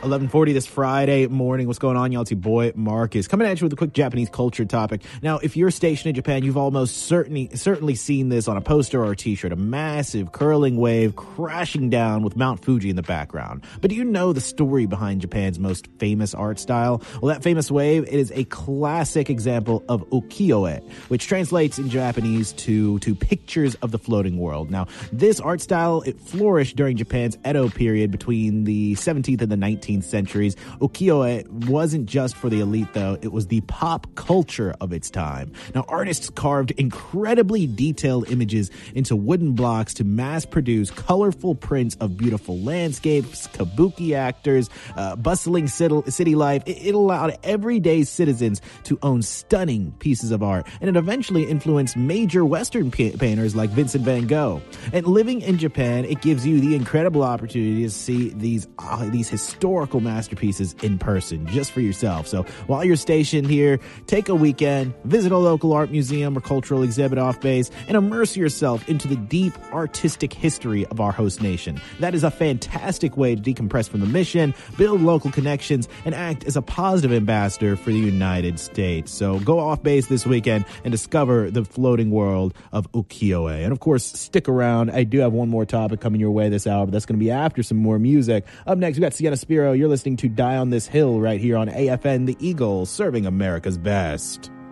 11:40 this Friday morning. What's going on, y'all? It's your boy Marcus coming at you with a quick Japanese culture topic. Now, if you're stationed in Japan, you've almost certainly seen this on a poster or a t-shirt, a massive curling wave crashing down with Mount Fuji in the background. But do you know the story behind Japan's most famous art style? Well, that famous wave, it is a classic example of ukiyo-e, which translates in Japanese to pictures of the floating world. Now, this art style, it flourished during Japan's Edo period between the 17th and the 19th centuries. Ukiyo-e wasn't just for the elite, though. It was the pop culture of its time. Now, artists carved incredibly detailed images into wooden blocks to mass-produce colorful prints of beautiful landscapes, kabuki actors, bustling city life. It allowed everyday citizens to own stunning pieces of art, and it eventually influenced major Western painters like Vincent van Gogh. And living in Japan, it gives you the incredible opportunity to see these historical masterpieces in person just for yourself. So while you're stationed here, take a weekend, visit a local art museum or cultural exhibit off base, and immerse yourself into the deep artistic history of our host nation. That is a fantastic way to decompress from the mission, build local connections, and act as a positive ambassador for the United States. So go off base this weekend and discover the floating world of ukiyo-e. And of course, stick around. I do have one more topic coming your way this hour, but that's going to be after some more music. Up next, we got Sienna Spiro. You're listening to Die on This Hill right here on AFN The Eagle, serving America's best.